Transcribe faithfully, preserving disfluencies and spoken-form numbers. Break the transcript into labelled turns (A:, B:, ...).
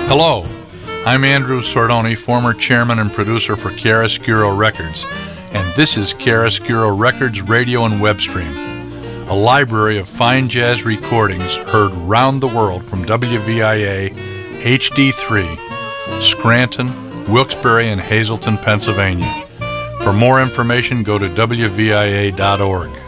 A: Hello, I'm Andrew Sordoni, former chairman and producer for Chiaroscuro Records, and this is Chiaroscuro Records Radio and Web Stream, a library of fine jazz recordings heard round the world from W V I A H D three, Scranton, Wilkes-Barre, and Hazleton, Pennsylvania. For more information, go to W V I A dot org.